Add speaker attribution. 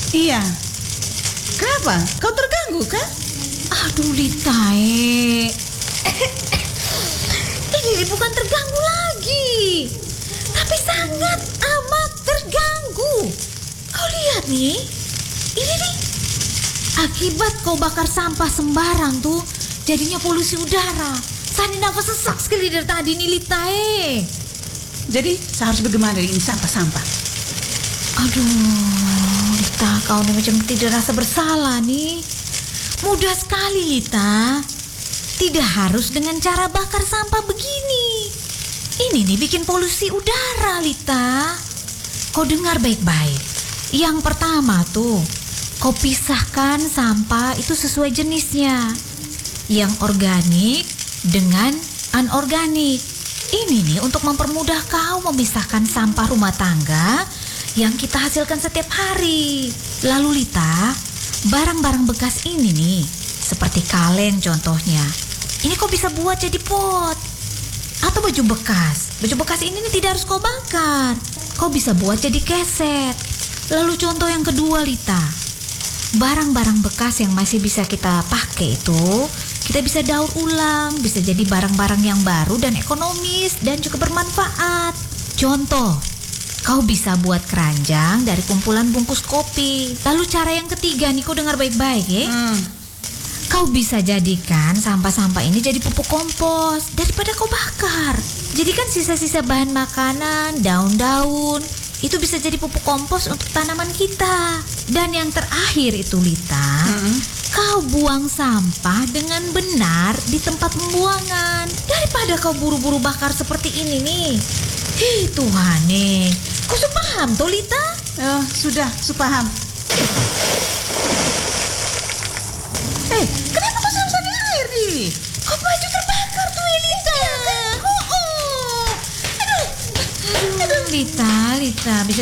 Speaker 1: Iya. Kenapa? Kau terganggu kah?
Speaker 2: Aduh Lita, ini bukan terganggu lagi, tapi sangat amat terganggu. Kau lihat nih, ini nih. Akibat kau bakar sampah sembarang tuh, jadinya polusi udara. Sani nafas sesak sekali dari tadi nih Lita.
Speaker 1: Jadi saya harus bagaimana dari ini sampah-sampah?
Speaker 2: Aduh Lita, kau nih macam tidak rasa bersalah nih. Mudah sekali Lita. Tidak harus dengan cara bakar sampah begini. Ini nih bikin polusi udara Lita. Kau dengar baik-baik. Yang pertama tuh, kau pisahkan sampah itu sesuai jenisnya. Yang organik dengan anorganik. Ini nih untuk mempermudah kau memisahkan sampah rumah tangga yang kita hasilkan setiap hari. Lalu Lita, barang-barang bekas ini nih, seperti kaleng contohnya, ini kau bisa buat jadi pot. Atau baju bekas. Baju bekas ini nih tidak harus kau bakar. Kau bisa buat jadi keset. Lalu contoh yang kedua Lita, barang-barang bekas yang masih bisa kita pakai itu, kita bisa daur ulang, bisa jadi barang-barang yang baru dan ekonomis dan juga bermanfaat. Contoh, kau bisa buat keranjang dari kumpulan bungkus kopi. Lalu cara yang ketiga nih, kau dengar baik-baik ya. Kau bisa jadikan sampah-sampah ini jadi pupuk kompos daripada kau bakar. Jadikan sisa-sisa bahan makanan, daun-daun, itu bisa jadi pupuk kompos untuk tanaman kita. Dan yang terakhir itu Lita, kau buang sampah dengan benar di tempat pembuangan daripada kau buru-buru bakar seperti ini nih. Hei Tuhan nih, kau sudah paham toh Lita?
Speaker 1: Oh, sudah paham. Kenapa kau sampai air nih?
Speaker 2: Kau baju terbakar tuh Lita. Aduh Lita, bisa